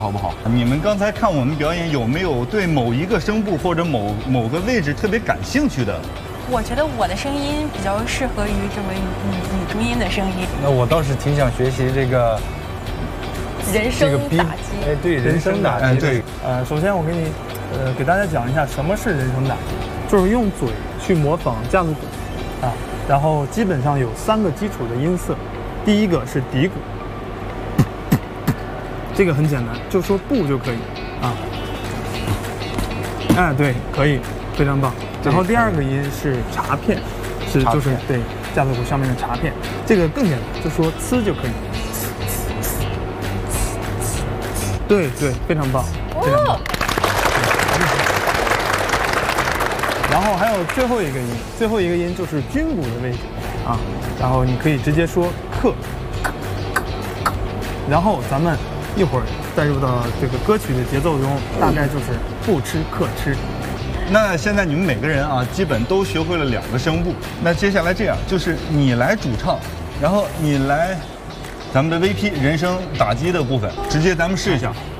好不好？你们刚才看我们表演，有没有对某一个声部或者某个位置特别感兴趣的？ 我觉得我的声音比较适合于这位女中音的声音。 那我倒是挺想学习这个人声打击。 哎，对，人声打击。 对。 首先我给你，给大家讲一下什么是人声打击，就是用嘴去模仿架子鼓，啊，然后基本上有3个基础的音色，第一个是底鼓。这个很简单，就说不就可以啊。哎，对，可以，非常棒。然后第2个音是茶片，就是对架子鼓上面的茶片，这个更简单，就说呲就可以。对对，非常棒，非常棒。然后还有最后一个音就是军鼓的位置啊，然后你可以直接说克，然后咱们一会儿带入到这个歌曲的节奏中，大概就是不吃克吃。 那现在你们每个人啊，基本都学会了2个声部。那接下来这样，就是你来主唱，然后你来咱们的 VP 人声打击的部分，直接咱们试一下。